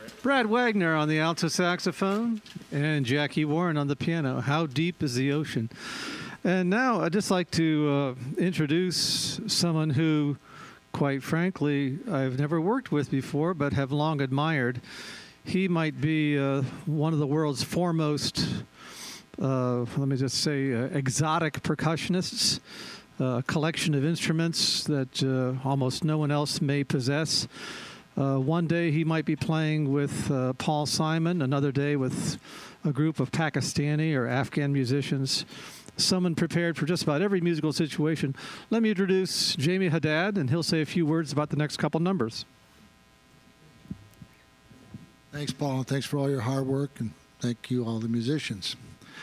Brad Wagner on the alto saxophone, and Jackie Warren on the piano. How deep is the ocean? And now I'd just like to introduce someone who, quite frankly, I've never worked with before, but have long admired. He might be one of the world's foremost, let me just say, exotic percussionists, a collection of instruments that almost no one else may possess. One day he might be playing with Paul Simon, another day with a group of Pakistani or Afghan musicians, someone prepared for just about every musical situation. Let me introduce Jamie Haddad, and he'll say a few words about the next couple numbers. Thanks, Paul, and thanks for all your hard work, and thank you, all the musicians.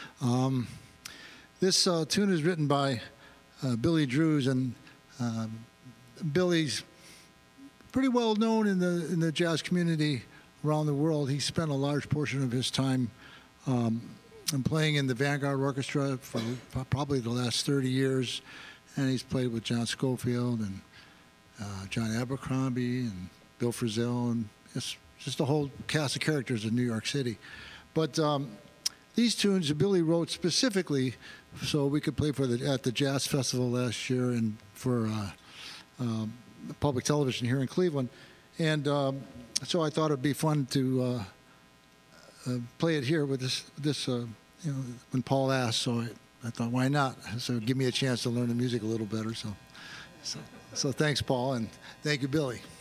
This tune is written by Billy Drews, and Billy's pretty well known in the jazz community around the world. He spent a large portion of his time playing in the Vanguard Orchestra for probably the last 30 years, and he's played with John Scofield and John Abercrombie and Bill Frisell, and just a whole cast of characters in New York City. But these tunes Billy wrote specifically so we could play at the Jazz Festival last year and for public television here in Cleveland. And so I thought it'd be fun to play it here with this when Paul asked, so I thought, why not? So give me a chance to learn the music a little better. So thanks, Paul, and thank you, Billy.